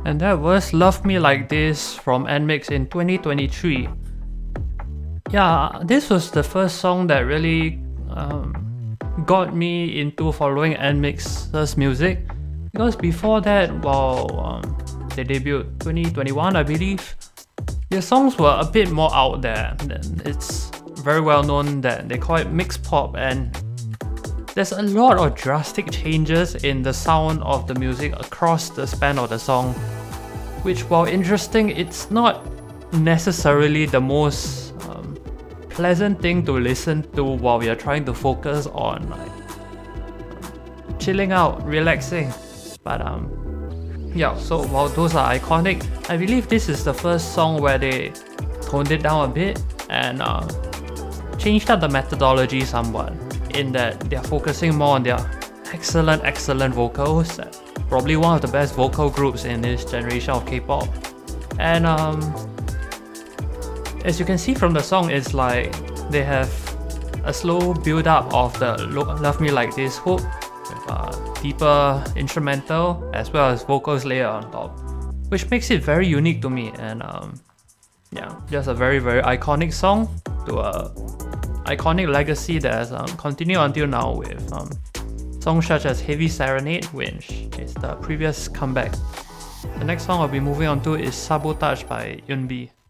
And that was Love Me Like This from NMIXX in 2023. Yeah, this was the first song that really got me into following NMIXX's music, because before that, they debuted 2021, I believe, their songs were a bit more out there. It's very well known that they call it mixed pop, and there's a lot of drastic changes in the sound of the music across the span of the song, which, while interesting, it's not necessarily the most pleasant thing to listen to while you're trying to focus on chilling out, relaxing. But yeah, so while those are iconic, I believe this is the first song where they toned it down a bit and changed up the methodology somewhat, in that they're focusing more on their excellent vocals, probably one of the best vocal groups in this generation of K-pop. And as you can see from the song, it's like they have a slow build up of the Love Me Like This hook with a deeper instrumental as well as vocals layer on top, which makes it very unique to me. And yeah, just a very iconic song to a iconic legacy that has continued until now with songs such as Heavy Serenade, which is the previous comeback. The next song I'll be moving on to is Sabotage by Eunbi.